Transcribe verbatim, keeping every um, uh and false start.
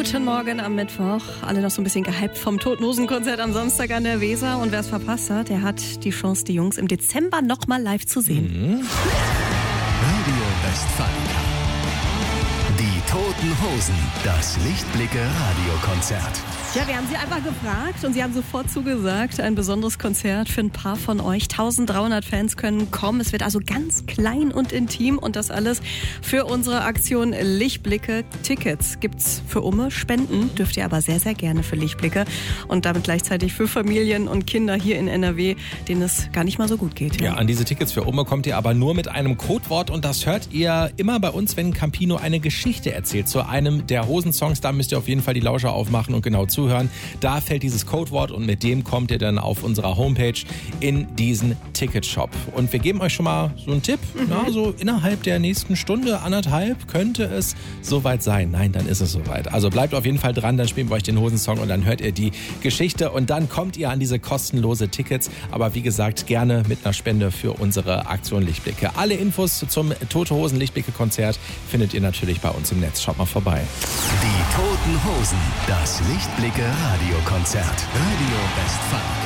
Guten Morgen am Mittwoch. Alle noch so ein bisschen gehypt vom Toten Hosen Konzert am Samstag an der Weser. Und wer es verpasst hat, der hat die Chance, die Jungs im Dezember nochmal live zu sehen. Mhm. Radio Westfalen. Die Toten Hosen. Das Lichtblicke-Radiokonzert. Ja, wir haben sie einfach gefragt und sie haben sofort zugesagt. Ein besonderes Konzert für ein paar von euch. eintausenddreihundert Fans können kommen. Es wird also ganz klein und intim und das alles für unsere Aktion Lichtblicke. Tickets gibt's für Umme. Spenden dürft ihr aber sehr, sehr gerne für Lichtblicke und damit gleichzeitig für Familien und Kinder hier in N R W, denen es gar nicht mal so gut geht. Ja, ja an diese Tickets für Umme kommt ihr aber nur mit einem Codewort und das hört ihr immer bei uns, wenn Campino eine Geschichte erzählt zu einem der Hosensongs. Da müsst ihr auf jeden Fall die Lauscher aufmachen und genau zuhören. Da fällt dieses Codewort und mit dem kommt ihr dann auf unserer Homepage in diesen Ticketshop. Und wir geben euch schon mal so einen Tipp. Mhm. Ja, so innerhalb der nächsten Stunde, anderthalb, könnte es soweit sein. Nein, dann ist es soweit. Also bleibt auf jeden Fall dran, dann spielen wir euch den Hosensong und dann hört ihr die Geschichte und dann kommt ihr an diese kostenlose Tickets. Aber wie gesagt, gerne mit einer Spende für unsere Aktion Lichtblicke. Alle Infos zum Tote Hosen Lichtblicke Konzert findet ihr natürlich bei uns im Netz. Schaut mal vorbei. Die Toten Hosen, das Lichtblicke Radiokonzert. Radio Westfalen.